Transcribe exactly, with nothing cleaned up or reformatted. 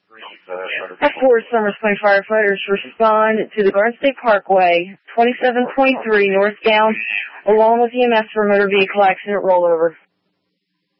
F four Summers Point firefighters respond to the Garden State Parkway, twenty-seven twenty-three northbound, along with E M S for motor vehicle accident rollover.